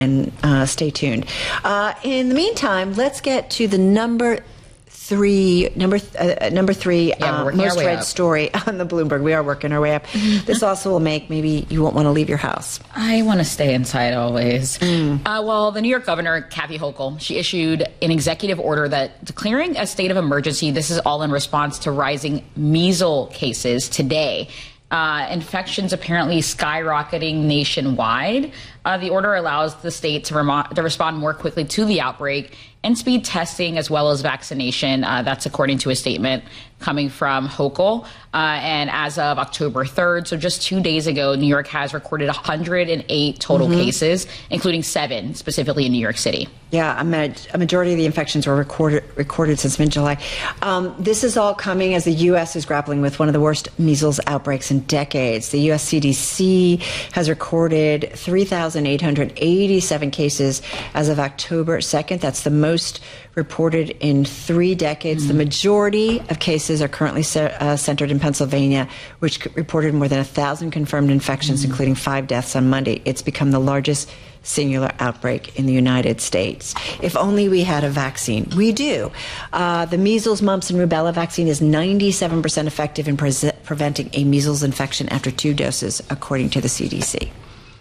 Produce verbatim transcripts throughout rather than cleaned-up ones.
And uh, stay tuned. Uh, in the meantime, let's get to the number three, number th- uh, number three yeah, uh, most read up. story on the Bloomberg. We are working our way up. This also will make maybe you won't want to leave your house. I want to stay inside always. Mm. Uh, well, the New York governor, Kathy Hochul, she issued an executive order that declaring a state of emergency. This is all in response to rising measles cases today. Uh, infections apparently skyrocketing nationwide. Uh, the order allows the state to, remo- to respond more quickly to the outbreak and speed testing as well as vaccination. Uh, that's according to a statement coming from Hochul. Uh, and as of October third, so just two days ago, New York has recorded one hundred eight total mm-hmm. cases, including seven specifically in New York City. Yeah, a, ma- a majority of the infections were recorded recorded since mid-July. Um, this is all coming as the U S is grappling with one of the worst measles outbreaks in decades. The U S C D C has recorded three thousand eight hundred eighty-seven cases as of October second. That's the most reported in three decades. Mm-hmm. The majority of cases are currently ce- uh, centered in Pennsylvania, which reported more than one thousand confirmed infections, mm-hmm. including five deaths on Monday. It's become the largest singular outbreak in the United States. If only we had a vaccine. We do. Uh, the measles, mumps, and rubella vaccine is ninety-seven percent effective in pre- preventing a measles infection after two doses, according to the C D C.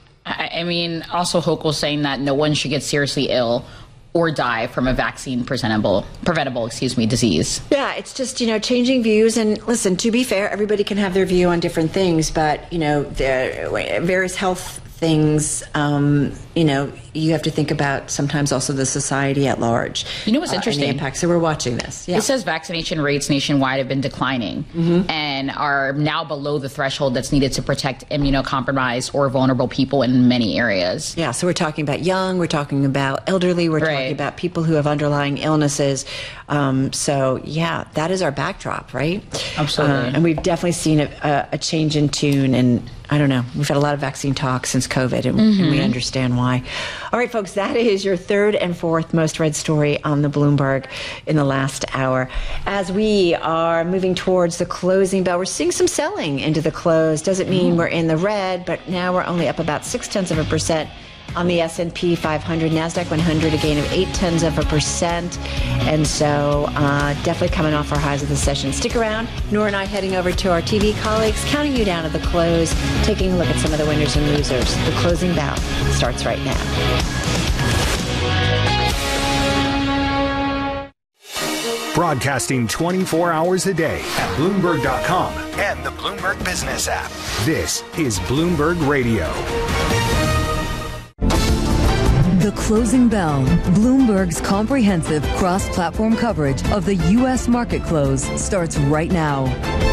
I mean, also Hochul saying that no one should get seriously ill or die from a vaccine presentable, preventable, excuse me, disease. Yeah, it's just, you know, changing views. And listen, to be fair, everybody can have their view on different things, but, you know, the various health things, um, you know, you have to think about sometimes also the society at large. You know what's uh, interesting? And the impact. So we're watching this. Yeah. It says vaccination rates nationwide have been declining mm-hmm. and are now below the threshold that's needed to protect immunocompromised or vulnerable people in many areas. Yeah, so we're talking about young, we're talking about elderly, we're right. talking about people who have underlying illnesses. Um, so, yeah, that is our backdrop, right? Absolutely. Uh, and we've definitely seen a, a change in tune, and I don't know, we've had a lot of vaccine talk since COVID, and, mm-hmm. and we understand why. All right, folks, that is your third and fourth most read story on the Bloomberg in the last hour. As we are moving towards the closing bell, we're seeing some selling into the close. Doesn't mean mm-hmm. we're in the red, but now we're only up about six tenths of a percent on the S and P five hundred, NASDAQ one hundred, a gain of eight tenths of a percent. And so uh, definitely coming off our highs of the session. Stick around. Nora and I heading over to our T V colleagues, counting you down at the close, taking a look at some of the winners and losers. The closing bell starts right now. Broadcasting twenty-four hours a day at Bloomberg dot com and the Bloomberg Business app. This is Bloomberg Radio. The Closing Bell, Bloomberg's comprehensive cross-platform coverage of the U S market close, starts right now.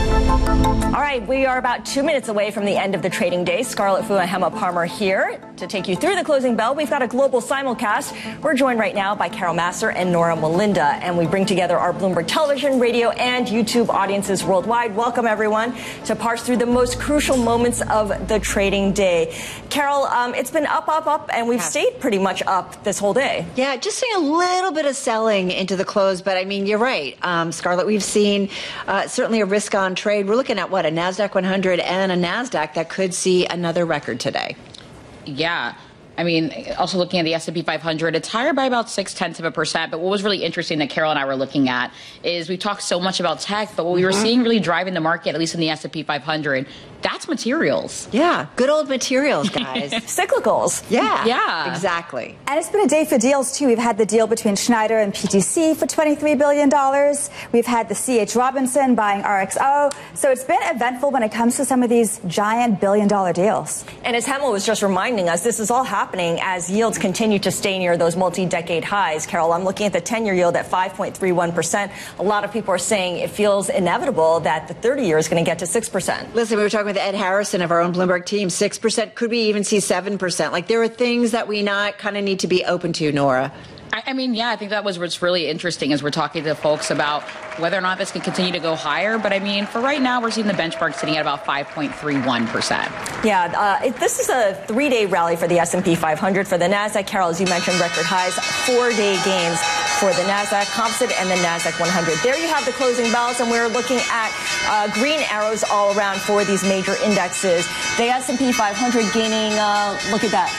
All right, we are about two minutes away from the end of the trading day. Scarlett Fu and Hema Parmer here to take you through the closing bell. We've got a global simulcast. We're joined right now by Carol Massar and Nora Melinda, and we bring together our Bloomberg television, radio, and YouTube audiences worldwide. Welcome, everyone, to parse through the most crucial moments of the trading day. Carol, um, it's been up, up, up, and we've yeah. stayed pretty much up this whole day. Yeah, just seeing a little bit of selling into the close, but I mean, you're right, um, Scarlett. We've seen uh, certainly a risk-on trade. We're looking at what, a NASDAQ one hundred and a NASDAQ that could see another record today. Yeah. I mean, also looking at the S and P five hundred, it's higher by about six tenths of a percent. But what was really interesting that Carol and I were looking at is we talked so much about tech, but what we were mm-hmm. seeing really driving the market, at least in the S and P five hundred, that's materials. Yeah, good old materials, guys. Cyclicals. Yeah, yeah, exactly. And it's been a day for deals, too. We've had the deal between Schneider and P T C for twenty-three billion dollars. We've had the C H. Robinson buying R X O. So it's been eventful when it comes to some of these giant billion-dollar deals. And as Hema was just reminding us, this is all happening as yields continue to stay near those multi-decade highs. Carol, I'm looking at the ten-year yield at five point three one percent. A lot of people are saying it feels inevitable that the thirty-year is going to get to six percent. Listen, we were talking with Ed Harrison of our own Bloomberg team, six percent. Could we even see seven percent? Like, there are things that we not kind of need to be open to, Nora. I, I mean, yeah, I think that was what's really interesting as we're talking to folks about whether or not this can continue to go higher. But I mean, for right now, we're seeing the benchmark sitting at about five point three one percent. Yeah, uh, it, this is a three-day rally for the S and P five hundred. For the NASDAQ, Carol, as you mentioned, record highs, four-day gains for the NASDAQ Composite and the NASDAQ one hundred. There you have the closing bells, and we're looking at uh, green arrows all around for these major indexes. The S and P five hundred gaining, uh, look at that,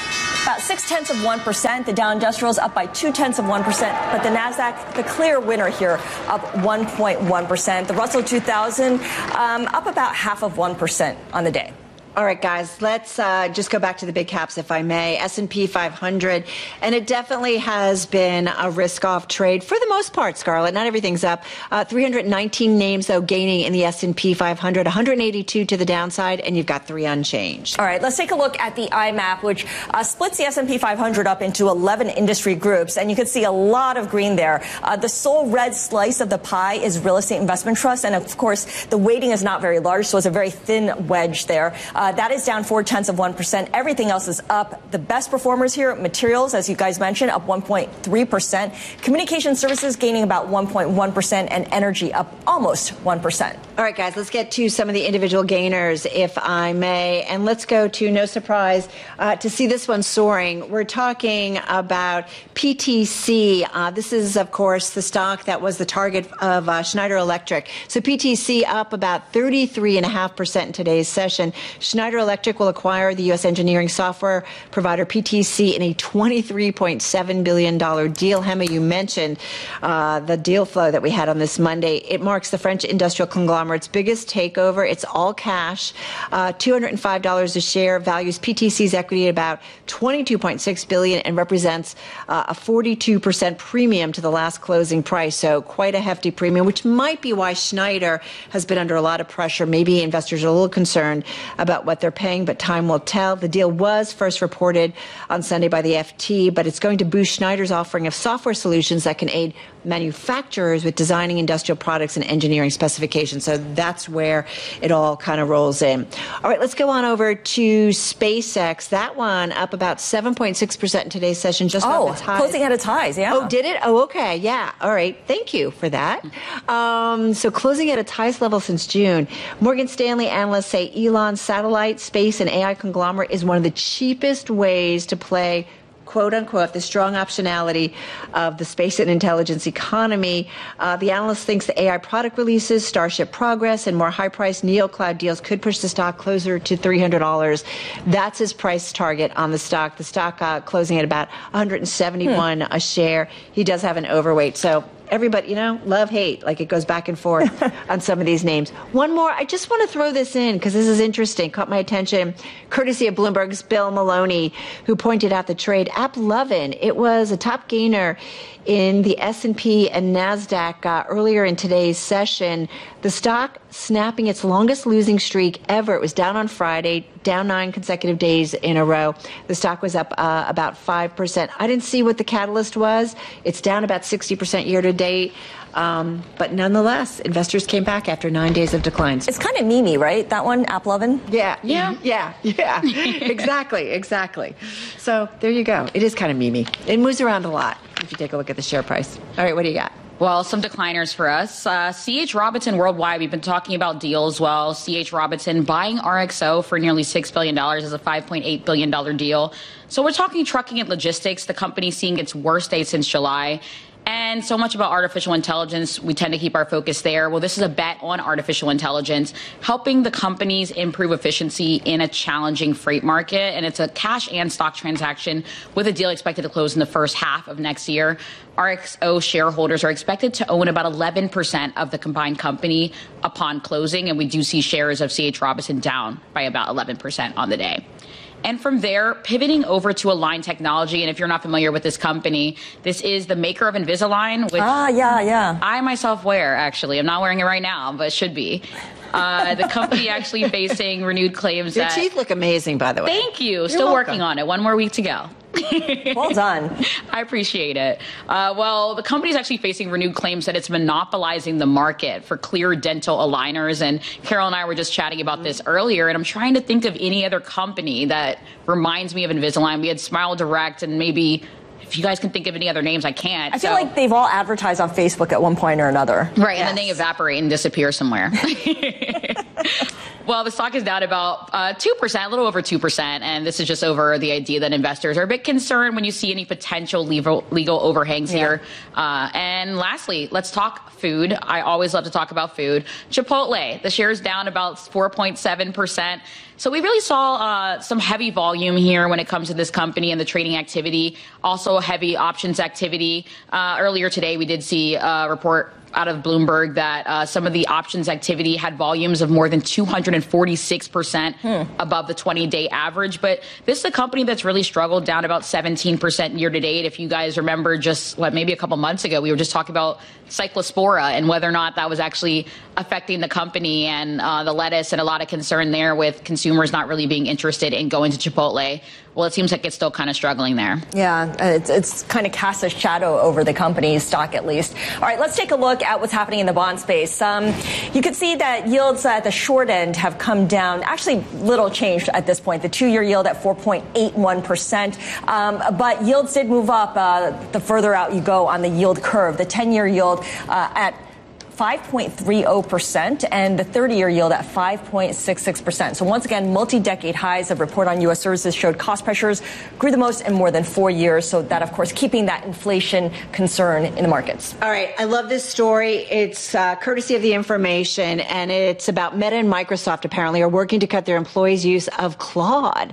about six-tenths of one percent. The Dow Industrials up by two-tenths of one percent. But the NASDAQ, the clear winner here, up one point one percent. The Russell two thousand um, up about half of one percent on the day. All right, guys, let's uh, just go back to the big caps, if I may. S and P five hundred, and it definitely has been a risk-off trade for the most part, Scarlett. Not everything's up. Uh, three hundred nineteen names, though, gaining in the S and P five hundred, one hundred eighty-two to the downside, and you've got three unchanged. All right, let's take a look at the I MAP, which uh, splits the S and P five hundred up into eleven industry groups, and you can see a lot of green there. Uh, the sole red slice of the pie is real estate investment trust, and of course, the weighting is not very large, so it's a very thin wedge there. Uh, that is down four tenths of one percent. Everything else is up. The best performers here, materials, as you guys mentioned, up one point three percent. Communication services gaining about one point one percent, and energy up almost one percent. All right, guys, let's get to some of the individual gainers, if I may. And let's go to, no surprise, uh, to see this one soaring. We're talking about P T C. Uh, this is, of course, the stock that was the target of uh, Schneider Electric. So P T C up about thirty-three point five percent in today's session. Schneider Electric will acquire the U S engineering software provider P T C in a twenty-three point seven billion dollars deal. Hema, you mentioned uh, the deal flow that we had on this Monday. It marks the French industrial conglomerate's biggest takeover. It's all cash. Uh, two hundred five dollars a share values P T C's equity at about twenty-two point six billion dollars and represents uh, a forty-two percent premium to the last closing price. So quite a hefty premium, which might be why Schneider has been under a lot of pressure. Maybe investors are a little concerned about what they're paying, but time will tell. The deal was first reported on Sunday by the F T, but it's going to boost Schneider's offering of software solutions that can aid manufacturers with designing industrial products and engineering specifications. So that's where it all kind of rolls in. All right, let's go on over to SpaceX. That one up about seven point six percent in today's session, just oh, off its highs. Closing at its highs, yeah. Oh, did it? Oh, okay, yeah. All right, thank you for that. Um, so closing at its highest level since June. Morgan Stanley analysts say Elon's satellite, space, and A I conglomerate is one of the cheapest ways to play, quote unquote, the strong optionality of the space and intelligence economy. Uh, the analyst thinks the A I product releases, Starship Progress, and more high-priced NeoCloud deals could push the stock closer to three hundred dollars. That's his price target on the stock. The stock uh, closing at about one hundred seventy-one hmm. a share. He does have an overweight, so everybody, you know, love, hate, like it goes back and forth on some of these names. One more, I just want to throw this in because this is interesting, caught my attention, courtesy of Bloomberg's Bill Maloney, who pointed out the trade. AppLovin, it was a top gainer in the S and P and NASDAQ uh, earlier in today's session. The stock snapping its longest losing streak ever. It was down on Friday, down nine consecutive days in a row. The stock was up uh, about five percent. I didn't see what the catalyst was. It's down about sixty percent year to date. Um, but nonetheless, investors came back after nine days of declines. It's kind of memey, right? That one, AppLovin? Yeah, yeah, yeah, yeah. exactly, exactly. So there you go. It is kind of memey. It moves around a lot if you take a look at the share price. All right, what do you got? Well, some decliners for us. Uh, C H. Robinson Worldwide, we've been talking about deals. Well, C H. Robinson buying R X O for nearly six billion dollars is a five point eight billion dollars deal. So we're talking trucking and logistics, the company seeing its worst day since July. And so much about artificial intelligence, we tend to keep our focus there. Well, this is a bet on artificial intelligence, helping the companies improve efficiency in a challenging freight market. And it's a cash and stock transaction with a deal expected to close in the first half of next year. R X O shareholders are expected to own about eleven percent of the combined company upon closing. And we do see shares of C H. Robinson down by about eleven percent on the day. And from there, pivoting over to Align Technology. And if you're not familiar with this company, this is the maker of Invisalign, which ah, yeah, yeah. I myself wear, actually. I'm not wearing it right now, but should be. Uh, the company actually facing renewed claims Your that... teeth look amazing, by the way. Thank you. You're Still welcome. working on it. One more week to go. Well done. I appreciate it. Uh, well, the company is actually facing renewed claims that it's monopolizing the market for clear dental aligners. And Carol and I were just chatting about this earlier, and I'm trying to think of any other company that reminds me of Invisalign. We had Smile Direct, and maybe if you guys can think of any other names, I can't. I feel so. like they've all advertised on Facebook at one point or another. Right, yes. and then they evaporate and disappear somewhere. Well, the stock is down about uh, two percent, a little over two percent. And this is just over the idea that investors are a bit concerned when you see any potential legal, legal overhangs yeah. here. Uh, and lastly, let's talk food. I always love to talk about food. Chipotle, the share's down about four point seven percent. So we really saw uh, some heavy volume here when it comes to this company and the trading activity. Also heavy options activity. Uh, earlier today, we did see a report out of Bloomberg that uh, some of the options activity had volumes of more than two hundred forty-six percent hmm. above the twenty-day average. But this is a company that's really struggled, down about seventeen percent year to date. If you guys remember, just what, maybe a couple months ago, we were just talking about Cyclospora and whether or not that was actually affecting the company and uh, the lettuce, and a lot of concern there with consumers not really being interested in going to Chipotle. Well, it seems like it's still kind of struggling there. Yeah, it's, it's kind of cast a shadow over the company's stock, at least. All right, let's take a look at what's happening in the bond space. Um, you can see that yields at the short end have come down. Actually, little changed at this point. The two-year yield at four point eight one percent. Um, but yields did move up uh, the further out you go on the yield curve. The ten-year yield uh, at five point three zero percent and the thirty-year yield at five point six six percent. So once again, multi-decade highs. A report on U S services showed cost pressures grew the most in more than four years. So that, of course, keeping that inflation concern in the markets. All right. I love this story. It's uh, courtesy of The Information, and it's about Meta and Microsoft apparently are working to cut their employees' use of Claude.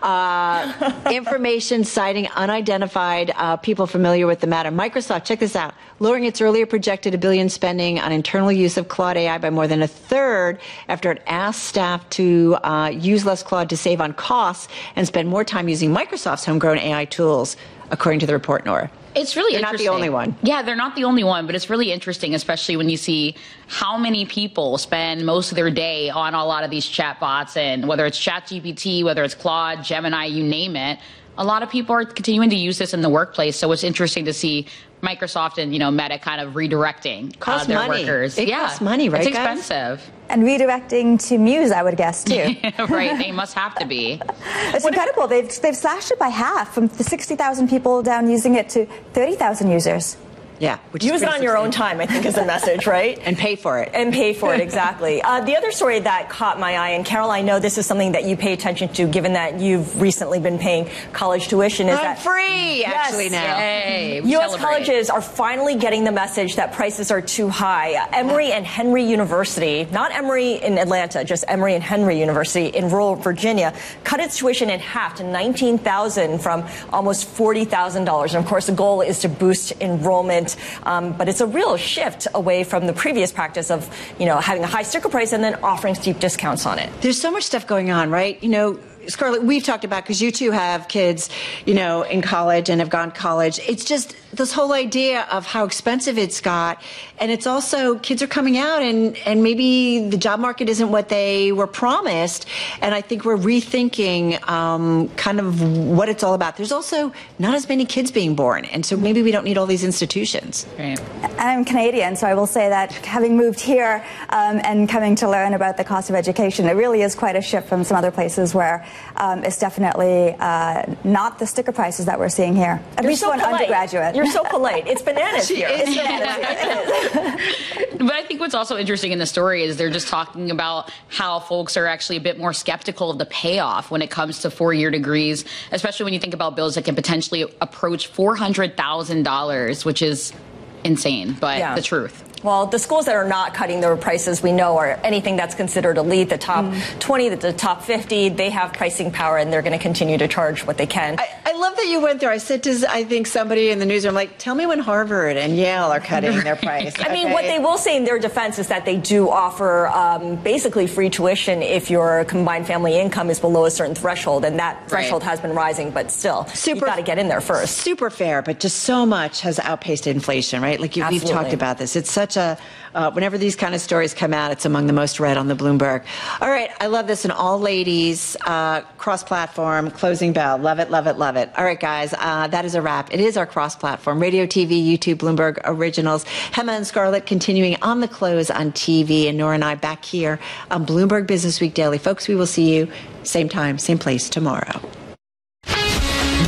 Uh, information citing unidentified uh, people familiar with the matter. Microsoft, check this out, lowering its earlier projected a billion spending on internal use of Claude A I by more than a third after it asked staff to uh, use less Claude to save on costs and spend more time using Microsoft's homegrown A I tools, according to the report, Nora. It's really they're interesting. Not the only one. Yeah, they're not the only one, but it's really interesting, especially when you see how many people spend most of their day on a lot of these chatbots, and whether it's ChatGPT, whether it's Claude, Gemini, you name it. A lot of people are continuing to use this in the workplace, so it's interesting to see Microsoft and, you know, Meta kind of redirecting uh, their money. workers. It yeah, costs money, right, It's guys? expensive. And redirecting to Muse, I would guess, too. Right, they must have to be. It's what incredible. They've, they've slashed it by half, from the sixty thousand people down using it to thirty thousand users. Yeah. Which Use it on your own time, I think, is the message, right? And pay for it. And pay for it, exactly. Uh, the other story that caught my eye, and Carol, I know this is something that you pay attention to, given that you've recently been paying college tuition, is I'm that free, actually, yes, now. Yay, U S celebrate. colleges are finally getting the message that prices are too high. Emory and Henry University, not Emory in Atlanta, just Emory and Henry University in rural Virginia, cut its tuition in half to nineteen thousand dollars from almost forty thousand dollars. And of course, the goal is to boost enrollment, um, but it's a real shift away from the previous practice of, you know, having a high sticker price and then offering steep discounts on it. There's so much stuff going on, right? You know, Scarlett, we've talked about, because you two have kids, you know, in college and have gone to college. It's just this whole idea of how expensive it's got. And it's also, kids are coming out and, and maybe the job market isn't what they were promised. And I think we're rethinking um, kind of what it's all about. There's also not as many kids being born. And so maybe we don't need all these institutions. Right. I'm Canadian, so I will say that having moved here um, and coming to learn about the cost of education, it really is quite a shift from some other places where um, it's definitely uh, not the sticker prices that we're seeing here. At You're least so for an polite. undergraduate. You're so polite. It's bananas She here. is. It's bananas here. It is. But I think what's also interesting in the story is they're just talking about how folks are actually a bit more skeptical of the payoff when it comes to four-year degrees, especially when you think about bills that can potentially approach four hundred thousand dollars, which is insane, but Yeah. the truth. Well, the schools that are not cutting their prices, we know, are anything that's considered elite, the top mm. twenty, the top fifty. They have pricing power, and they're going to continue to charge what they can. I, I love that you went there. I said to, I think, somebody in the newsroom, like, tell me when Harvard and Yale are cutting their price. I mean, okay? what they will say in their defense is that they do offer um, basically free tuition if your combined family income is below a certain threshold, and that threshold Right. has been rising, but still, Super, you've got to get in there first. Super fair, but just so much has outpaced inflation, right? Like you, we've Absolutely. talked about this. It's such a, uh, whenever these kind of stories come out, it's among the most read on the Bloomberg. All right, I love this. An all ladies, uh, cross-platform, closing bell. Love it, love it, love it. All right, guys, uh, that is a wrap. It is our cross-platform, radio, T V, YouTube, Bloomberg Originals. Hema and Scarlett continuing on the close on T V, and Nora and I back here on Bloomberg Business Week Daily. Folks, we will see you same time, same place tomorrow.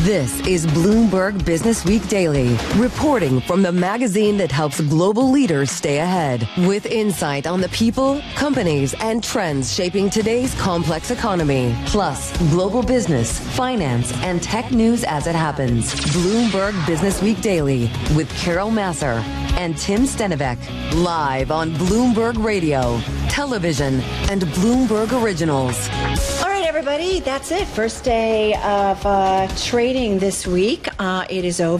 This is Bloomberg Business Week Daily, reporting from the magazine that helps global leaders stay ahead, with insight on the people, companies, and trends shaping today's complex economy, plus global business, finance, and tech news as it happens. Bloomberg Business Week Daily with Carol Massar and Tim Stenivek, live on Bloomberg Radio, television, and Bloomberg Originals. All right, everybody, that's it. First day of uh, trading this week. Uh, it is over.